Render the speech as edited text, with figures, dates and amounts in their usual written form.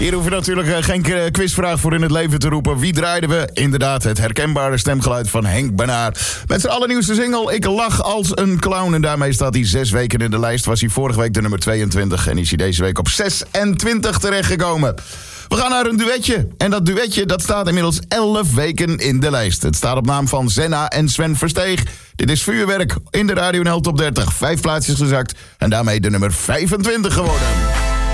Hier hoeven we natuurlijk geen quizvraag voor in het leven te roepen. Wie draaiden we? Inderdaad, het herkenbare stemgeluid van Henk Banaar. Met zijn allernieuwste single Ik lach als een clown. En daarmee staat hij 6 weken in de lijst. Was hij vorige week de nummer 22 en is hij deze week op 26 terechtgekomen. We gaan naar een duetje. En dat duetje dat staat inmiddels 11 weken in de lijst. Het staat op naam van Zenna en Sven Versteeg. Dit is Vuurwerk in de Radio NL Top 30. 5 plaatsjes gezakt en daarmee de nummer 25 geworden.